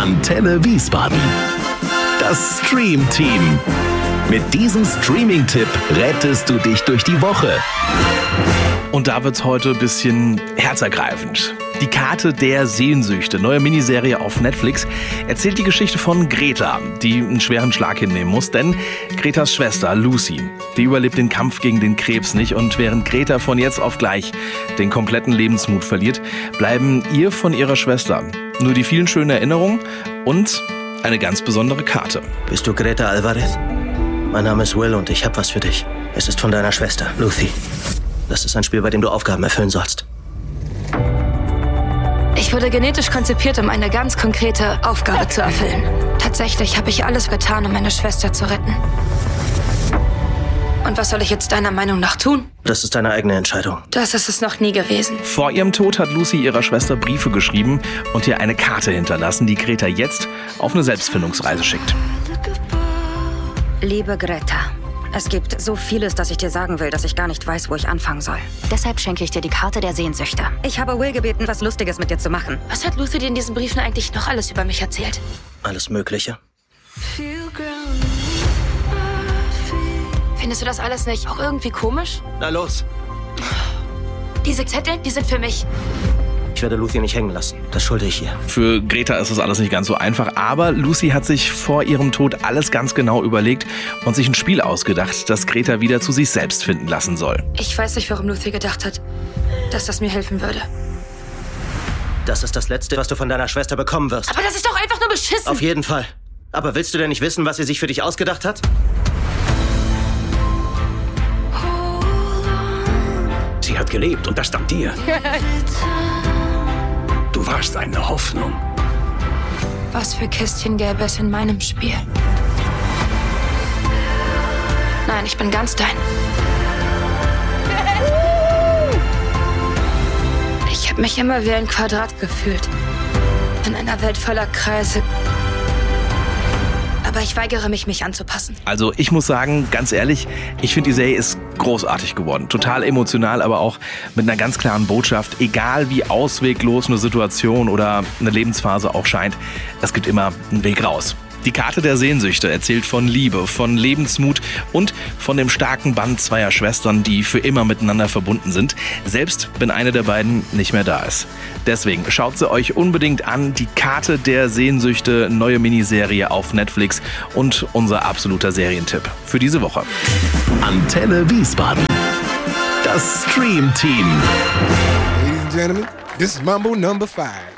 Antenne Wiesbaden. Das Stream Team. Mit diesem Streaming-Tipp rettest du dich durch die Woche. Und da wird's heute ein bisschen herzergreifend. Die Karte der Sehnsüchte, neue Miniserie auf Netflix, erzählt die Geschichte von Greta, die einen schweren Schlag hinnehmen muss. Denn Gretas Schwester Lucy, die überlebt den Kampf gegen den Krebs nicht. Und während Greta von jetzt auf gleich den kompletten Lebensmut verliert, bleiben ihr von ihrer Schwester nur die vielen schönen Erinnerungen und eine ganz besondere Karte. Bist du Greta Alvarez? Mein Name ist Will und ich habe was für dich. Es ist von deiner Schwester, Lucy. Das ist ein Spiel, bei dem du Aufgaben erfüllen sollst. Ich wurde genetisch konzipiert, um eine ganz konkrete Aufgabe zu erfüllen. Tatsächlich habe ich alles getan, um meine Schwester zu retten. Und was soll ich jetzt deiner Meinung nach tun? Das ist deine eigene Entscheidung. Das ist es noch nie gewesen. Vor ihrem Tod hat Lucy ihrer Schwester Briefe geschrieben und ihr eine Karte hinterlassen, die Greta jetzt auf eine Selbstfindungsreise schickt. Liebe Greta, es gibt so vieles, das ich dir sagen will, dass ich gar nicht weiß, wo ich anfangen soll. Deshalb schenke ich dir die Karte der Sehnsüchte. Ich habe Will gebeten, was Lustiges mit dir zu machen. Was hat Lucy dir in diesen Briefen eigentlich noch alles über mich erzählt? Alles Mögliche. Findest du das alles nicht auch irgendwie komisch? Na los. Diese Zettel, die sind für mich. Ich werde Lucy nicht hängen lassen. Das schulde ich ihr. Für Greta ist das alles nicht ganz so einfach, aber Lucy hat sich vor ihrem Tod alles ganz genau überlegt und sich ein Spiel ausgedacht, das Greta wieder zu sich selbst finden lassen soll. Ich weiß nicht, warum Lucy gedacht hat, dass das mir helfen würde. Das ist das Letzte, was du von deiner Schwester bekommen wirst. Aber das ist doch einfach nur beschissen. Auf jeden Fall. Aber willst du denn nicht wissen, was sie sich für dich ausgedacht hat? Sie hat gelebt und das dank dir. Du warst eine Hoffnung. Was für Kästchen gäbe es in meinem Spiel? Nein, ich bin ganz dein. Ich habe mich immer wie ein Quadrat gefühlt. In einer Welt voller Kreise. Aber ich weigere mich, mich anzupassen. Also ich muss sagen, ganz ehrlich, ich finde die Serie ist großartig geworden. Total emotional, aber auch mit einer ganz klaren Botschaft. Egal wie ausweglos eine Situation oder eine Lebensphase auch scheint, es gibt immer einen Weg raus. Die Karte der Sehnsüchte erzählt von Liebe, von Lebensmut und von dem starken Band zweier Schwestern, die für immer miteinander verbunden sind, selbst wenn eine der beiden nicht mehr da ist. Deswegen schaut sie euch unbedingt an, die Karte der Sehnsüchte, neue Miniserie auf Netflix und unser absoluter Serientipp für diese Woche. Antenne Wiesbaden. Das Stream Team. Ladies and gentlemen, this is Mambo number 5.